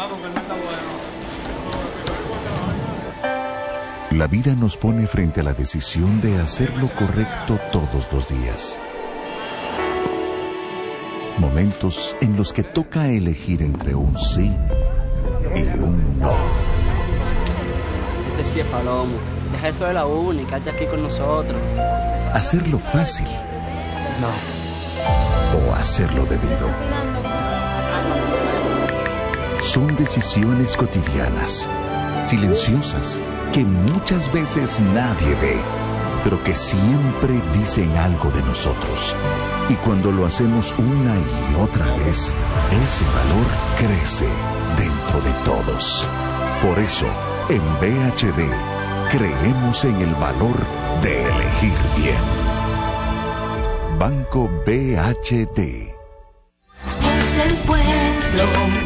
La vida nos pone frente a la decisión de hacer lo correcto todos los días. Momentos en los que toca elegir entre un sí y un no. Este sí es Palomo. Deja eso de la uni, quédate aquí con nosotros. Hacerlo fácil. No. O hacerlo debido. Son decisiones cotidianas, silenciosas, que muchas veces nadie ve, pero que siempre dicen algo de nosotros. Y cuando lo hacemos una y otra vez, ese valor crece dentro de todos. Por eso, en BHD, creemos en el valor de elegir bien. Banco BHD. Es el pueblo.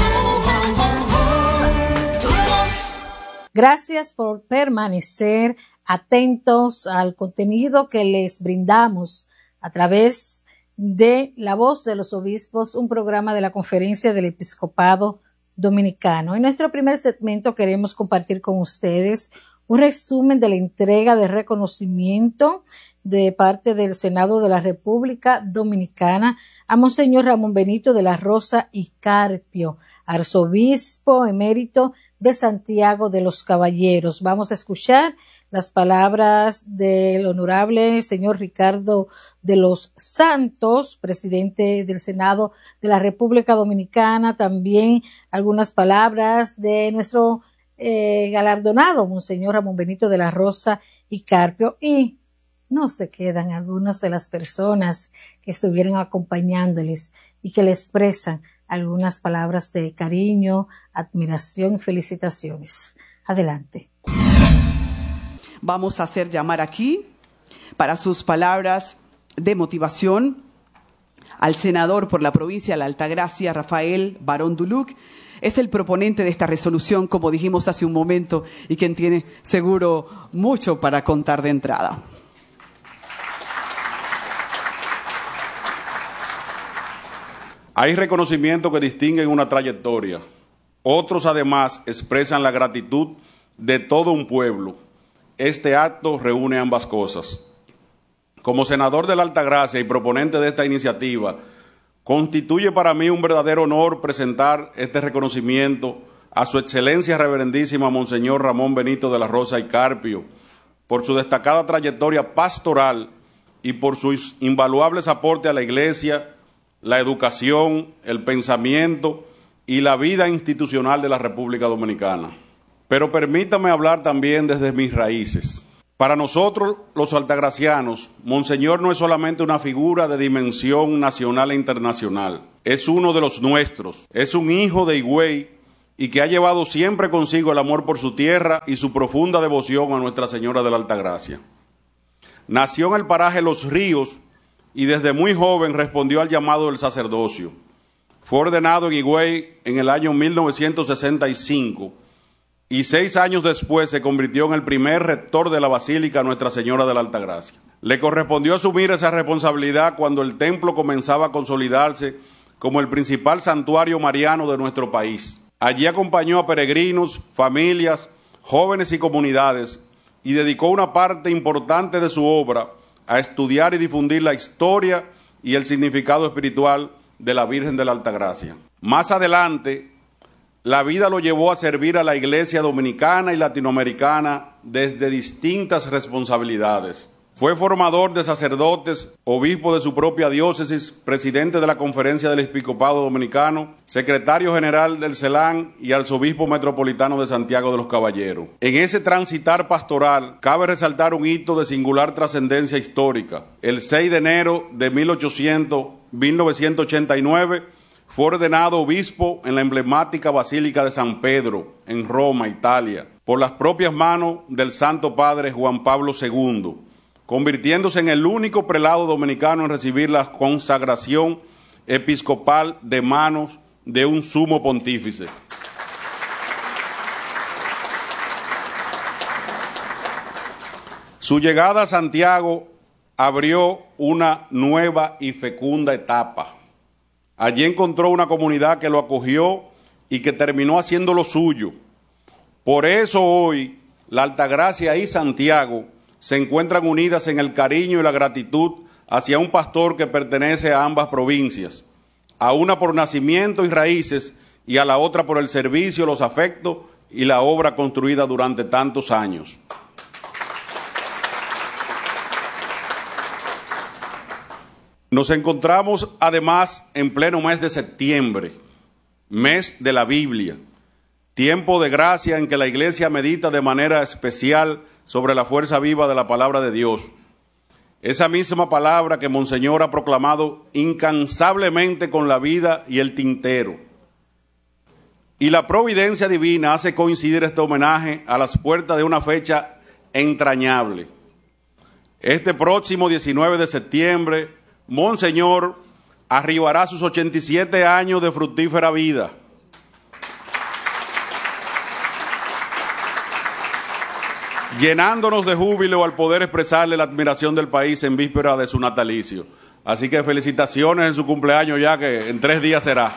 Gracias por permanecer atentos al contenido que les brindamos a través de La Voz de los Obispos, un programa de la Conferencia del Episcopado Dominicano. En nuestro primer segmento queremos compartir con ustedes un resumen de la entrega de reconocimiento de parte del Senado de la República Dominicana a Monseñor Ramón Benito de la Rosa y Carpio, arzobispo emérito de Santiago de los Caballeros. Vamos a escuchar las palabras del honorable señor Ricardo de los Santos, presidente del Senado de la República Dominicana, también algunas palabras de nuestro galardonado Monseñor Ramón Benito de la Rosa y Carpio, y no se quedan algunas de las personas que estuvieron acompañándoles y que le expresan algunas palabras de cariño, admiración y felicitaciones. Adelante. Vamos a hacer llamar aquí para sus palabras de motivación al senador por la provincia de la Altagracia, Rafael Barón Duluc. Es el proponente de esta resolución, como dijimos hace un momento, y quien tiene seguro mucho para contar de entrada. Hay reconocimientos que distinguen una trayectoria. Otros, además, expresan la gratitud de todo un pueblo. Este acto reúne ambas cosas. Como senador de la Altagracia y proponente de esta iniciativa, constituye para mí un verdadero honor presentar este reconocimiento a su excelencia reverendísima Monseñor Ramón Benito de la Rosa y Carpio por su destacada trayectoria pastoral y por sus invaluables aportes a la Iglesia, la educación, el pensamiento y la vida institucional de la República Dominicana. Pero permítame hablar también desde mis raíces. Para nosotros, los altagracianos, Monseñor no es solamente una figura de dimensión nacional e internacional. Es uno de los nuestros. Es un hijo de Higüey y que ha llevado siempre consigo el amor por su tierra y su profunda devoción a Nuestra Señora de la Altagracia. Nació en el paraje Los Ríos y desde muy joven respondió al llamado del sacerdocio. Fue ordenado en Higüey en el año 1965 y 6 años después se convirtió en el primer rector de la Basílica Nuestra Señora de la Altagracia. Le correspondió asumir esa responsabilidad cuando el templo comenzaba a consolidarse como el principal santuario mariano de nuestro país. Allí acompañó a peregrinos, familias, jóvenes y comunidades y dedicó una parte importante de su obra a estudiar y difundir la historia y el significado espiritual de la Virgen de la Altagracia. Más adelante, la vida lo llevó a servir a la Iglesia dominicana y latinoamericana desde distintas responsabilidades. Fue formador de sacerdotes, obispo de su propia diócesis, presidente de la Conferencia del Episcopado Dominicano, secretario general del CELAN y arzobispo metropolitano de Santiago de los Caballeros. En ese transitar pastoral, cabe resaltar un hito de singular trascendencia histórica. El 6 de enero de 1989, fue ordenado obispo en la emblemática Basílica de San Pedro, en Roma, Italia, por las propias manos del Santo Padre Juan Pablo II, convirtiéndose en el único prelado dominicano en recibir la consagración episcopal de manos de un sumo pontífice. Su llegada a Santiago abrió una nueva y fecunda etapa. Allí encontró una comunidad que lo acogió y que terminó haciendo lo suyo. Por eso hoy la Altagracia y Santiago se encuentran unidas en el cariño y la gratitud hacia un pastor que pertenece a ambas provincias, a una por nacimiento y raíces y a la otra por el servicio, los afectos y la obra construida durante tantos años. Nos encontramos además en pleno mes de septiembre, mes de la Biblia, tiempo de gracia en que la Iglesia medita de manera especial sobre la fuerza viva de la palabra de Dios. Esa misma palabra que Monseñor ha proclamado incansablemente con la vida y el tintero. Y la providencia divina hace coincidir este homenaje a las puertas de una fecha entrañable. Este próximo 19 de septiembre, Monseñor arribará sus 87 años de fructífera vida. Llenándonos de júbilo al poder expresarle la admiración del país en víspera de su natalicio. Así que felicitaciones en su cumpleaños ya, que en 3 días será.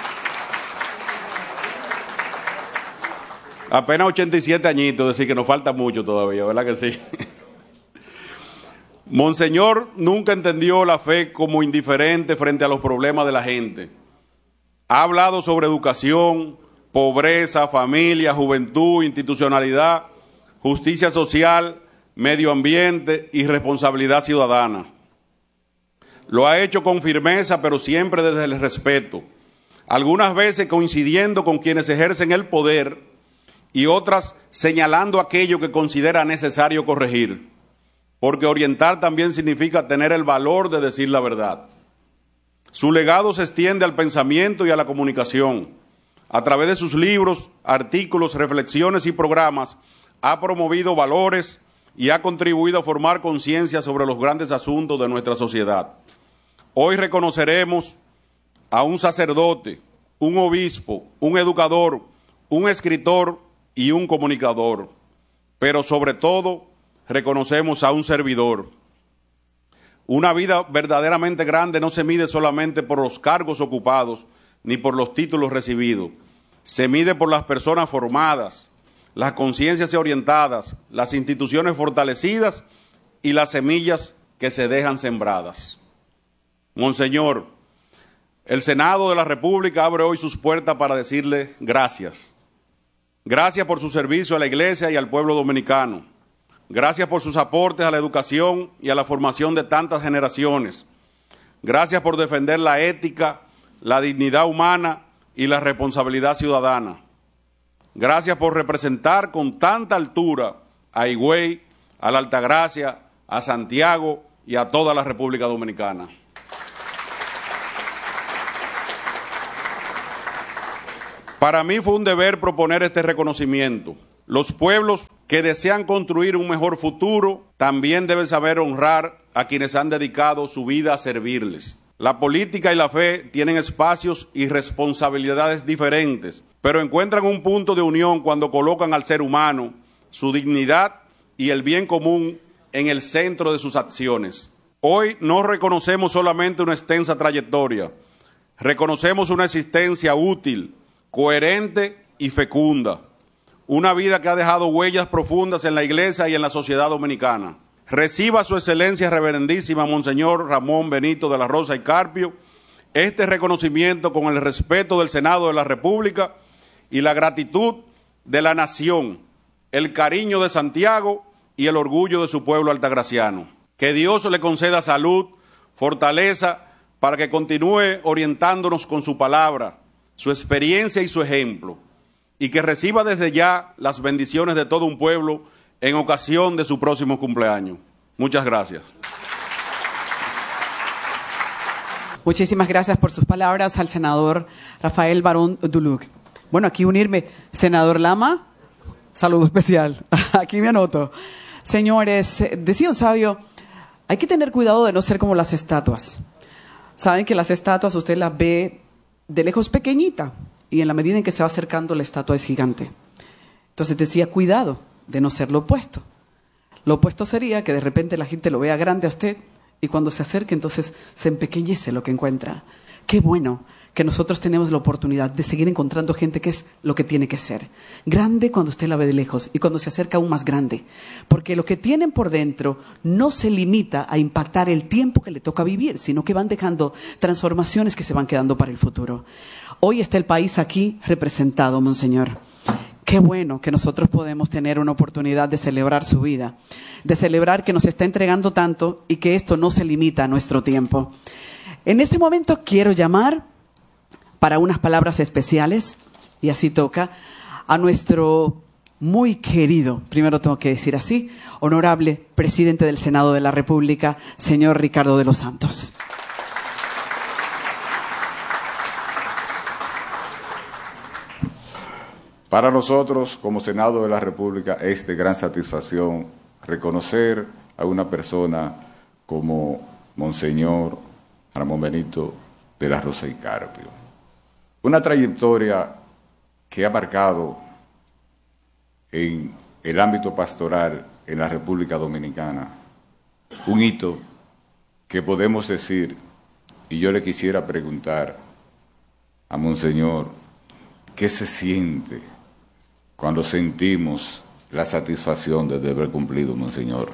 Apenas 87 añitos, es decir, que nos falta mucho todavía, ¿verdad que sí? Monseñor nunca entendió la fe como indiferente frente a los problemas de la gente. Ha hablado sobre educación, pobreza, familia, juventud, institucionalidad, justicia social, medio ambiente y responsabilidad ciudadana. Lo ha hecho con firmeza, pero siempre desde el respeto, algunas veces coincidiendo con quienes ejercen el poder y otras señalando aquello que considera necesario corregir, porque orientar también significa tener el valor de decir la verdad. Su legado se extiende al pensamiento y a la comunicación. A través de sus libros, artículos, reflexiones y programas, ha promovido valores y ha contribuido a formar conciencia sobre los grandes asuntos de nuestra sociedad. Hoy reconoceremos a un sacerdote, un obispo, un educador, un escritor y un comunicador, pero sobre todo reconocemos a un servidor. Una vida verdaderamente grande no se mide solamente por los cargos ocupados ni por los títulos recibidos, se mide por las personas formadas, las conciencias orientadas, las instituciones fortalecidas y las semillas que se dejan sembradas. Monseñor, el Senado de la República abre hoy sus puertas para decirle gracias. Gracias por su servicio a la Iglesia y al pueblo dominicano. Gracias por sus aportes a la educación y a la formación de tantas generaciones. Gracias por defender la ética, la dignidad humana y la responsabilidad ciudadana. Gracias por representar con tanta altura a Higüey, a la Altagracia, a Santiago y a toda la República Dominicana. Para mí fue un deber proponer este reconocimiento. Los pueblos que desean construir un mejor futuro también deben saber honrar a quienes han dedicado su vida a servirles. La política y la fe tienen espacios y responsabilidades diferentes, pero encuentran un punto de unión cuando colocan al ser humano, su dignidad y el bien común en el centro de sus acciones. Hoy no reconocemos solamente una extensa trayectoria, reconocemos una existencia útil, coherente y fecunda, una vida que ha dejado huellas profundas en la Iglesia y en la sociedad dominicana. Reciba su excelencia reverendísima Monseñor Ramón Benito de la Rosa y Carpio este reconocimiento con el respeto del Senado de la República y la gratitud de la nación, el cariño de Santiago y el orgullo de su pueblo altagraciano. Que Dios le conceda salud, fortaleza, para que continúe orientándonos con su palabra, su experiencia y su ejemplo, y que reciba desde ya las bendiciones de todo un pueblo en ocasión de su próximo cumpleaños. Muchas gracias. Muchísimas gracias por sus palabras al senador Rafael Barón Duluc. Bueno, aquí unirme, senador Lama, saludo especial. Aquí me anoto. Señores, decía un sabio, hay que tener cuidado de no ser como las estatuas. Saben que las estatuas usted las ve de lejos pequeñita y en la medida en que se va acercando la estatua es gigante. Entonces decía, cuidado de no ser lo opuesto. Lo opuesto sería que de repente la gente lo vea grande a usted y cuando se acerque entonces se empequeñece lo que encuentra. Qué bueno que nosotros tenemos la oportunidad de seguir encontrando gente que es lo que tiene que ser. Grande cuando usted la ve de lejos y cuando se acerca aún más grande. Porque lo que tienen por dentro no se limita a impactar el tiempo que le toca vivir, sino que van dejando transformaciones que se van quedando para el futuro. Hoy está el país aquí representado, Monseñor. Qué bueno que nosotros podemos tener una oportunidad de celebrar su vida, de celebrar que nos está entregando tanto y que esto no se limita a nuestro tiempo. En este momento quiero llamar para unas palabras especiales, y así toca, a nuestro muy querido, primero tengo que decir así, honorable presidente del Senado de la República, señor Ricardo de los Santos. Para nosotros, como Senado de la República, es de gran satisfacción reconocer a una persona como Monseñor Ramón Benito de la Rosa y Carpio. Una trayectoria que ha marcado en el ámbito pastoral en la República Dominicana un hito que podemos decir, y yo le quisiera preguntar a Monseñor, ¿qué se siente cuando sentimos la satisfacción de haber cumplido, Monseñor?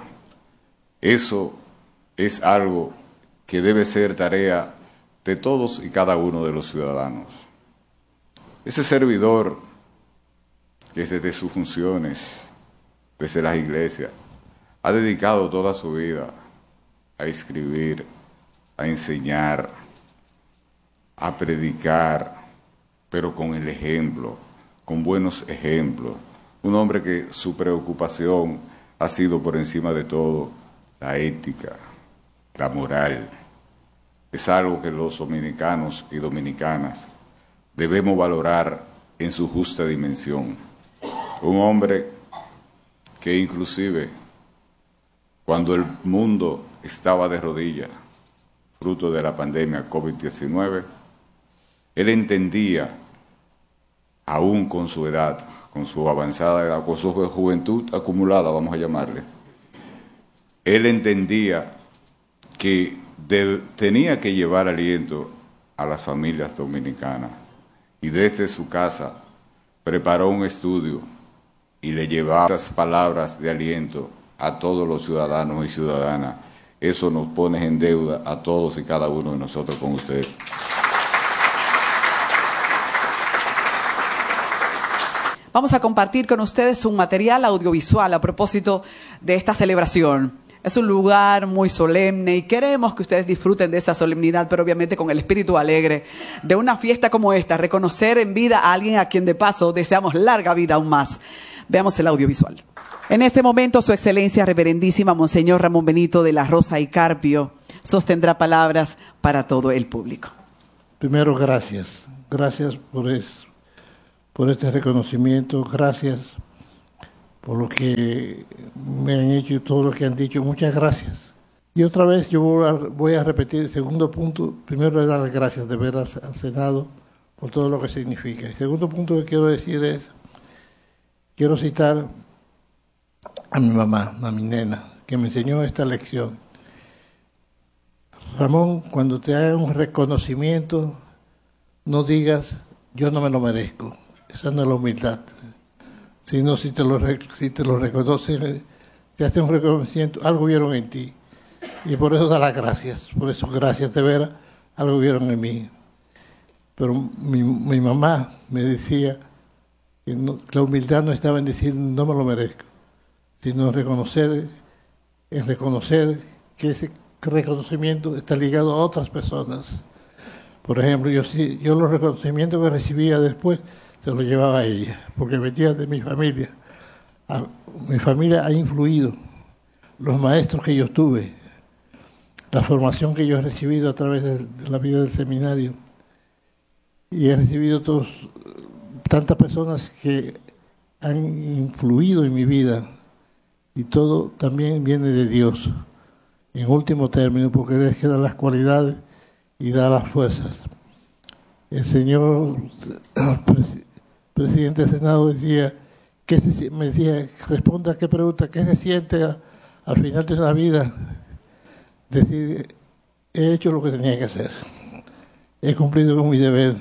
Eso es algo que debe ser tarea de todos y cada uno de los ciudadanos. Ese servidor que desde sus funciones, desde las iglesias, ha dedicado toda su vida a escribir, a enseñar, a predicar, pero con el ejemplo, con buenos ejemplos. Un hombre que su preocupación ha sido por encima de todo la ética, la moral. Es algo que los dominicanos y dominicanas debemos valorar en su justa dimensión. Un hombre que inclusive cuando el mundo estaba de rodillas, fruto de la pandemia COVID-19, él entendía, aún con su edad, con su avanzada edad, con su juventud acumulada, vamos a llamarle, él entendía que tenía que llevar aliento a las familias dominicanas. Y desde su casa preparó un estudio y le llevaba esas palabras de aliento a todos los ciudadanos y ciudadanas. Eso nos pone en deuda a todos y cada uno de nosotros con usted. Vamos a compartir con ustedes un material audiovisual a propósito de esta celebración. Es un lugar muy solemne y queremos que ustedes disfruten de esa solemnidad, pero obviamente con el espíritu alegre de una fiesta como esta, reconocer en vida a alguien a quien de paso deseamos larga vida aún más. Veamos el audiovisual. En este momento, Su Excelencia Reverendísima Monseñor Ramón Benito de la Rosa y Carpio sostendrá palabras para todo el público. Primero, gracias. Gracias por este reconocimiento. Gracias por lo que me han hecho y todo lo que han dicho. Muchas gracias. Y otra vez yo voy a repetir el segundo punto. Primero, dar las gracias de ver al Senado por todo lo que significa. El segundo punto que quiero decir es, quiero citar a mi mamá, a mi nena, que me enseñó esta lección. Ramón, cuando te hagan un reconocimiento, no digas, yo no me lo merezco. Esa no es la humildad. Sino si te lo reconocen, te hacen un reconocimiento, algo vieron en ti. Y por eso da las gracias. Por eso, gracias de veras, algo vieron en mí. Pero mi mamá me decía que la humildad no estaba en decir, no me lo merezco, sino en reconocer que ese reconocimiento está ligado a otras personas. Por ejemplo, yo los reconocimientos que recibía después se los llevaba a ella, porque venía de mi familia. Mi familia ha influido, los maestros que yo tuve, la formación que yo he recibido a través de la vida del seminario, y he recibido tantas personas que han influido en mi vida, y todo también viene de Dios, en último término, porque Él es que da las cualidades y da las fuerzas. El señor presidente del Senado decía, me decía, responda a qué pregunta, ¿qué se siente al final de la vida? Decir, he hecho lo que tenía que hacer. he cumplido con mi deber.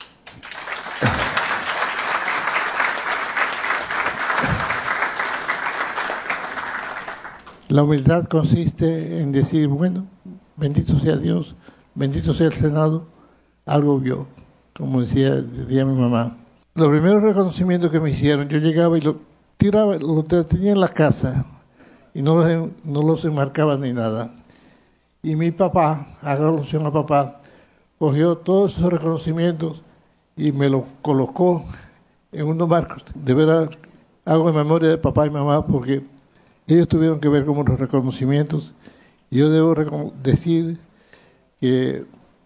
La humildad consiste en decir, bueno, bendito sea Dios, bendito sea el Senado, algo vio, como decía mi mamá. Los primeros reconocimientos que me hicieron, yo llegaba y lo tiraba, lo tenía en la casa y no los enmarcaba ni nada. Y mi papá, haga alusión a papá, cogió todos esos reconocimientos y me los colocó en unos marcos. De veras, hago en memoria de papá y mamá porque ellos tuvieron que ver como los reconocimientos. Y yo debo decir que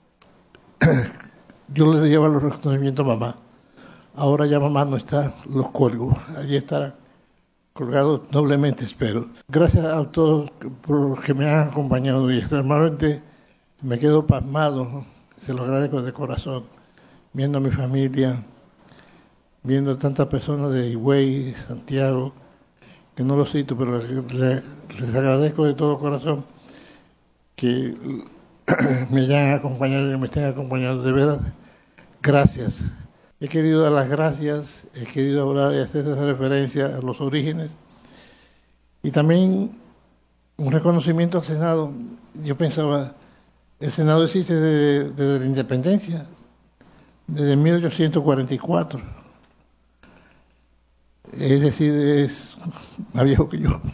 yo le llevo los reconocimientos a mamá. Ahora ya mamá no está, los cuelgo. Allí estarán colgados noblemente, espero. Gracias a todos por los que me han acompañado y extremadamente me quedo pasmado, se lo agradezco de corazón, viendo a mi familia, viendo a tantas personas de Higüey, Santiago, que no lo cito, pero les agradezco de todo corazón que me hayan acompañado y me estén acompañando. De verdad, gracias. He querido dar las gracias, he querido hablar y hacer esa referencia a los orígenes. Y también un reconocimiento al Senado. Yo pensaba, el Senado existe desde la independencia, desde 1844. Es decir, es más viejo que yo.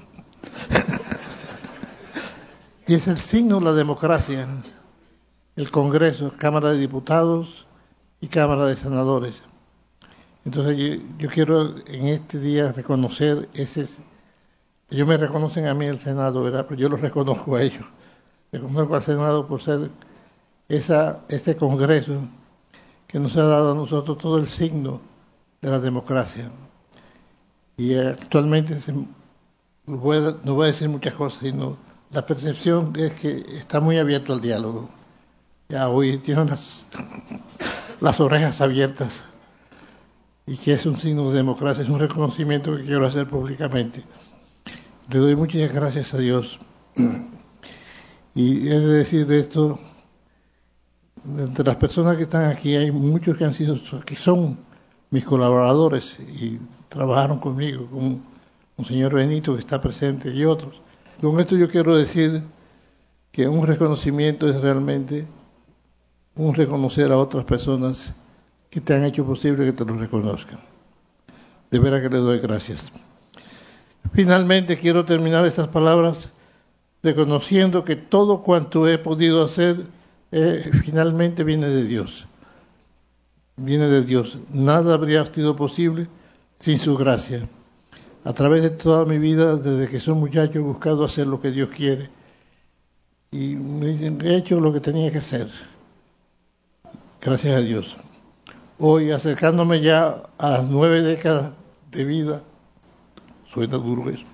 Y es el signo de la democracia, el Congreso, Cámara de Diputados y Cámara de Senadores. Entonces yo quiero en este día reconocer ellos me reconocen a mí el Senado, ¿verdad? Pero yo los reconozco a ellos. Reconozco al Senado por ser este Congreso que nos ha dado a nosotros todo el signo de la democracia. Y actualmente no voy a decir muchas cosas, sino la percepción es que está muy abierto al diálogo. Ya hoy tienen las orejas abiertas y que es un signo de democracia, es un reconocimiento que quiero hacer públicamente. Le doy muchas gracias a Dios. Y he de decir de esto, entre las personas que están aquí hay muchos que son mis colaboradores y trabajaron conmigo, como un señor Benito que está presente y otros. Con esto yo quiero decir que un reconocimiento es realmente un reconocer a otras personas que te han hecho posible que te lo reconozcan. De veras que le doy gracias. Finalmente quiero terminar estas palabras reconociendo que todo cuanto he podido hacer finalmente viene de Dios. Viene de Dios. Nada habría sido posible sin su gracia. A través de toda mi vida, desde que soy muchacho, he buscado hacer lo que Dios quiere. Y he hecho lo que tenía que hacer. Gracias a Dios. Hoy, acercándome ya a las 9 décadas de vida, suena duro eso,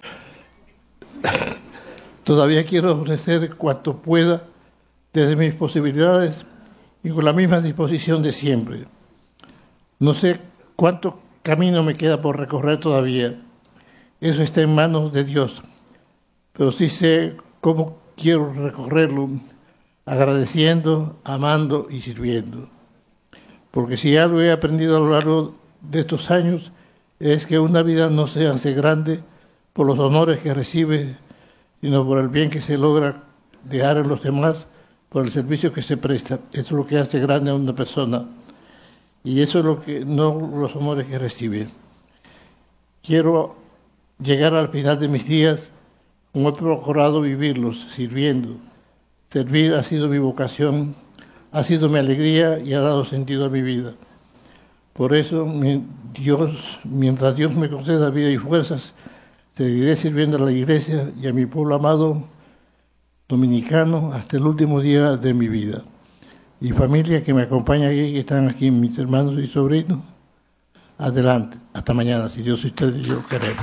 todavía quiero ofrecer cuanto pueda desde mis posibilidades y con la misma disposición de siempre. No sé cuánto camino me queda por recorrer todavía. Eso está en manos de Dios. Pero sí sé cómo quiero recorrerlo, agradeciendo, amando y sirviendo. Porque si algo he aprendido a lo largo de estos años es que una vida no se hace grande por los honores que recibe, sino por el bien que se logra dejar en los demás, por el servicio que se presta. Eso es lo que hace grande a una persona. Y eso es lo que, no los honores que recibe. Quiero llegar al final de mis días como he procurado vivirlos, sirviendo. Servir ha sido mi vocación, ha sido mi alegría y ha dado sentido a mi vida. Por eso, mientras Dios me conceda vida y fuerzas, seguiré sirviendo a la Iglesia y a mi pueblo amado dominicano hasta el último día de mi vida. Y familia que me acompaña aquí, que están aquí, mis hermanos y sobrinos, adelante, hasta mañana, si Dios y usted y yo queremos.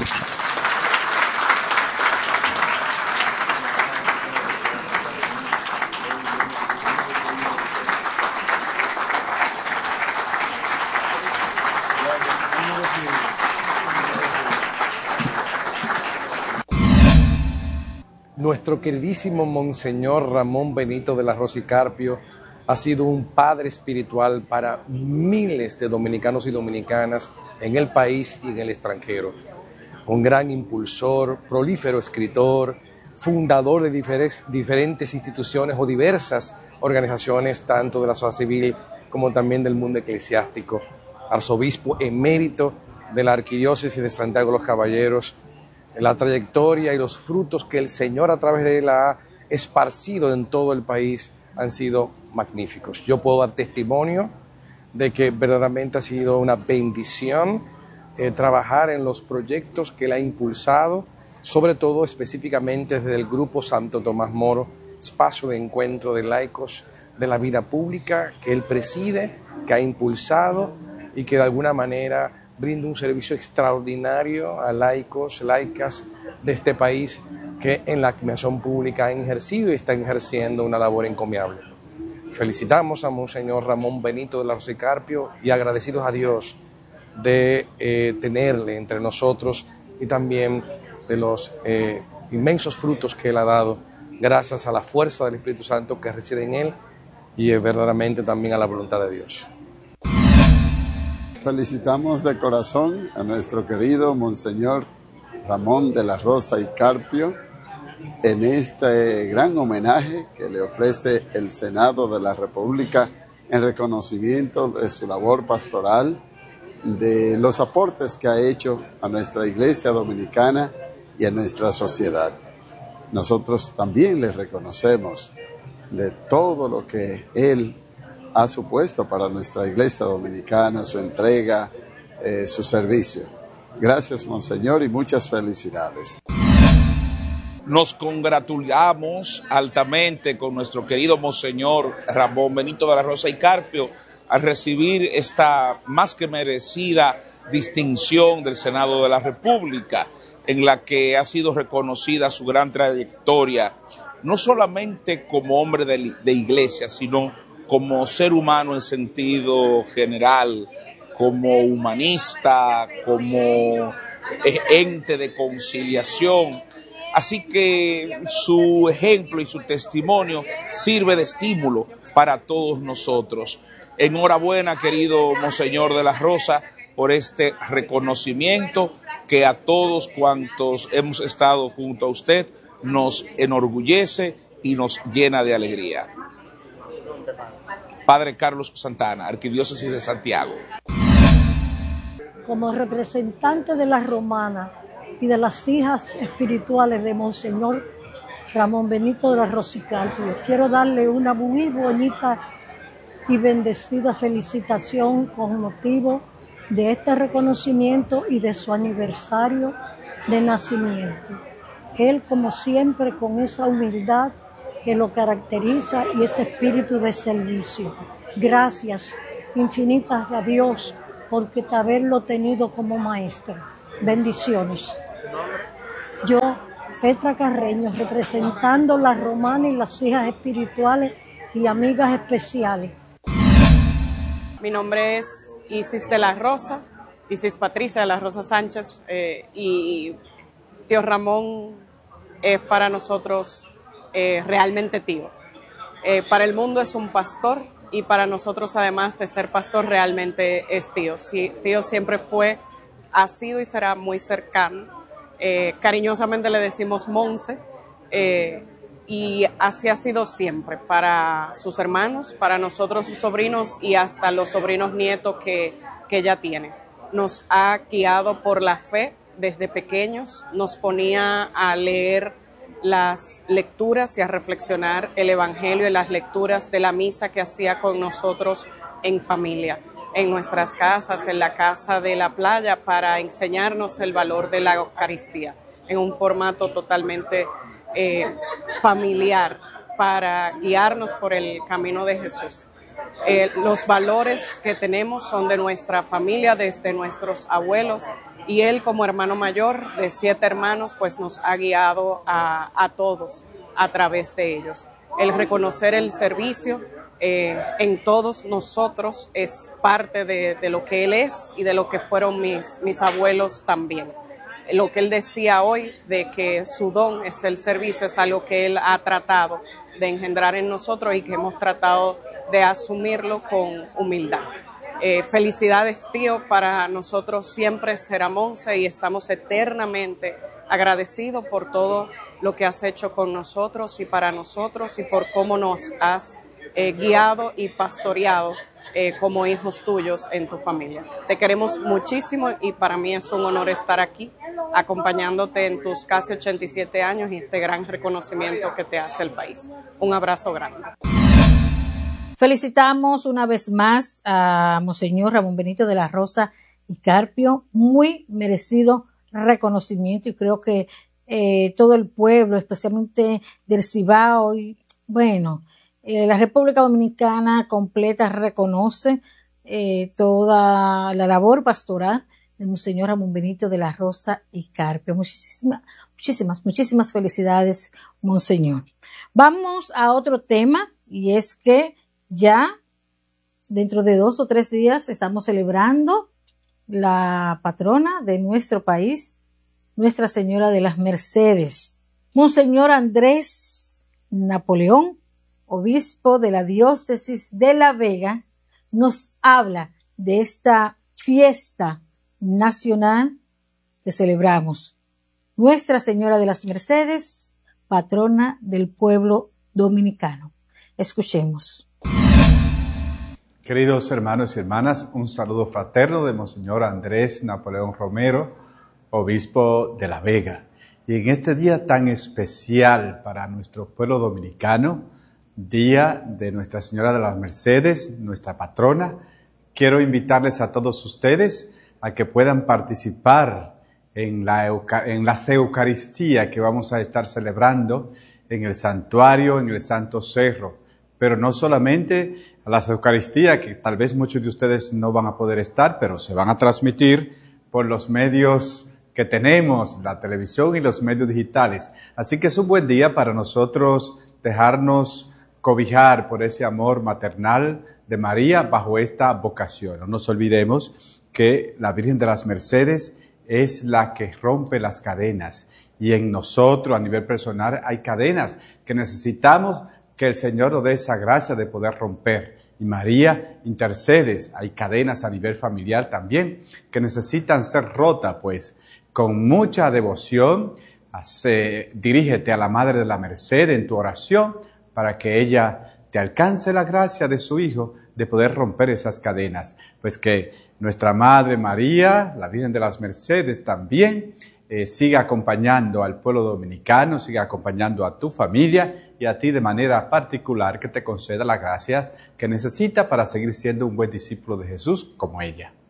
Nuestro queridísimo Monseñor Ramón Benito de la Rosa y Carpio Ha sido un padre espiritual para miles de dominicanos y dominicanas en el país y en el extranjero. Un gran impulsor, prolífero escritor, fundador de diferentes instituciones o diversas organizaciones, tanto de la sociedad civil como también del mundo eclesiástico. Arzobispo emérito de la Arquidiócesis de Santiago de los Caballeros. La trayectoria y los frutos que el Señor a través de él ha esparcido en todo el país han sido magníficos. Yo puedo dar testimonio de que verdaderamente ha sido una bendición trabajar en los proyectos que él ha impulsado, sobre todo específicamente desde el Grupo Santo Tomás Moro, espacio de encuentro de laicos de la vida pública que él preside, que ha impulsado y que de alguna manera brinda un servicio extraordinario a laicos, laicas de este país que en la administración pública han ejercido y están ejerciendo una labor encomiable. Felicitamos a Monseñor Ramón Benito de la Rosa y Carpio y agradecidos a Dios de tenerle entre nosotros y también de los inmensos frutos que él ha dado gracias a la fuerza del Espíritu Santo que reside en él y verdaderamente también a la voluntad de Dios. Felicitamos de corazón a nuestro querido Monseñor Ramón de la Rosa y Carpio en este gran homenaje que le ofrece el Senado de la República en reconocimiento de su labor pastoral, de los aportes que ha hecho a nuestra Iglesia Dominicana y a nuestra sociedad. Nosotros también les reconocemos de todo lo que él ha supuesto para nuestra Iglesia Dominicana, su entrega, su servicio. Gracias, Monseñor, y muchas felicidades. Nos congratulamos altamente con nuestro querido Monseñor Ramón Benito de la Rosa y Carpio al recibir esta más que merecida distinción del Senado de la República, en la que ha sido reconocida su gran trayectoria, no solamente como hombre de iglesia, sino como ser humano en sentido general, como humanista, como ente de conciliación. Así que su ejemplo y su testimonio sirve de estímulo para todos nosotros. Enhorabuena, querido Monseñor de la Rosa, por este reconocimiento que a todos cuantos hemos estado junto a usted nos enorgullece y nos llena de alegría. Padre Carlos Santana, Arquidiócesis de Santiago. Como representante de la romana y de las hijas espirituales de Monseñor Ramón Benito de la Rosa y Carpio, quiero darle una muy bonita y bendecida felicitación con motivo de este reconocimiento y de su aniversario de nacimiento. Él, como siempre, con esa humildad que lo caracteriza y ese espíritu de servicio. Gracias infinitas a Dios por haberlo tenido como maestro. Bendiciones. Yo, Petra Carreño, representando la romana y las hijas espirituales y amigas especiales. Mi nombre es Isis de la Rosa, Isis Patricia de la Rosa Sánchez, y tío Ramón es para nosotros realmente tío. Para el mundo es un pastor y para nosotros, además de ser pastor, realmente es tío. Sí, tío siempre fue, ha sido y será muy cercano. Cariñosamente le decimos Monse, y así ha sido siempre para sus hermanos, para nosotros sus sobrinos y hasta los sobrinos nietos que ella tiene. Nos ha guiado por la fe desde pequeños, nos ponía a leer las lecturas y a reflexionar el Evangelio y las lecturas de la misa que hacía con nosotros en familia, en nuestras casas, en la casa de la playa, para enseñarnos el valor de la Eucaristía, en un formato totalmente familiar, para guiarnos por el camino de Jesús. Los valores que tenemos son de nuestra familia, desde nuestros abuelos, y él, como hermano mayor de 7 hermanos, pues nos ha guiado a todos a través de ellos. El reconocer el servicio en todos nosotros es parte de lo que él es y de lo que fueron mis abuelos también. Lo que él decía hoy de que su don es el servicio es algo que él ha tratado de engendrar en nosotros y que hemos tratado de asumirlo con humildad. Felicidades, tío, para nosotros siempre será Monse y estamos eternamente agradecidos por todo lo que has hecho con nosotros y para nosotros y por cómo nos has guiado y pastoreado como hijos tuyos en tu familia. Te queremos muchísimo y para mí es un honor estar aquí acompañándote en tus casi 87 años y este gran reconocimiento que te hace el país. Un abrazo grande. Felicitamos una vez más a Monseñor Ramón Benito de la Rosa y Carpio, muy merecido reconocimiento, y creo que todo el pueblo, especialmente del Cibao y bueno, la República Dominicana completa reconoce toda la labor pastoral de Monseñor Ramón Benito de la Rosa y Carpio. Muchísimas felicidades, Monseñor. Vamos a otro tema, y es que ya dentro de 2 o 3 días estamos celebrando la patrona de nuestro país, Nuestra Señora de las Mercedes. Monseñor Andrés Napoleón, obispo de la diócesis de La Vega, nos habla de esta fiesta nacional que celebramos. Nuestra Señora de las Mercedes, patrona del pueblo dominicano. Escuchemos. Queridos hermanos y hermanas, un saludo fraterno de Monseñor Andrés Napoleón Romero, obispo de La Vega. Y en este día tan especial para nuestro pueblo dominicano, Día de Nuestra Señora de las Mercedes, nuestra patrona, quiero invitarles a todos ustedes a que puedan participar en las Eucaristías que vamos a estar celebrando en el santuario, en el Santo Cerro. Pero no solamente a las Eucaristías, que tal vez muchos de ustedes no van a poder estar, pero se van a transmitir por los medios que tenemos, la televisión y los medios digitales. Así que es un buen día para nosotros dejarnos cobijar por ese amor maternal de María bajo esta vocación. No nos olvidemos que la Virgen de las Mercedes es la que rompe las cadenas, y en nosotros a nivel personal hay cadenas que necesitamos que el Señor nos dé esa gracia de poder romper. Y María intercede, hay cadenas a nivel familiar también que necesitan ser rotas, pues con mucha devoción dirígete a la Madre de la Merced en tu oración para que ella te alcance la gracia de su Hijo de poder romper esas cadenas. Pues que nuestra Madre María, la Virgen de las Mercedes también, siga acompañando al pueblo dominicano, siga acompañando a tu familia y a ti de manera particular, que te conceda las gracias que necesita para seguir siendo un buen discípulo de Jesús como ella.